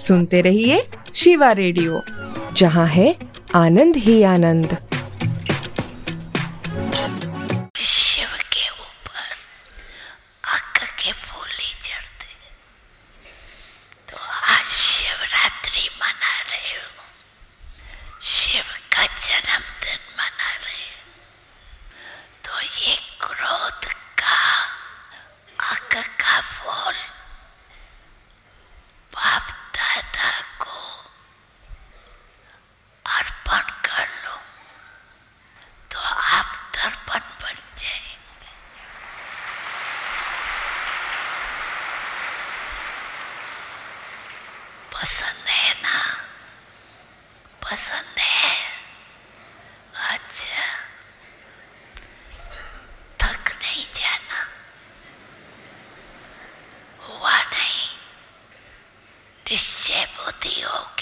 सुनते रहिए शिवा रेडियो, जहाँ है आनंद ही आनंद। शिव के ऊपर अक के फूल ही चढ़ते, तो आज शिवरात्रि मना रहे हो, शिव का जन्मदिन मना रहे हो, तो ये क्रोध का अक का फूल बाप दादा को अर्पण कर लो, तो आप दर्पण बन जाएंगे। पसंद है ना? पसंद है? अच्छा, थक नहीं जाना, हुआ नहीं, निश्चय बुद्धि होगी।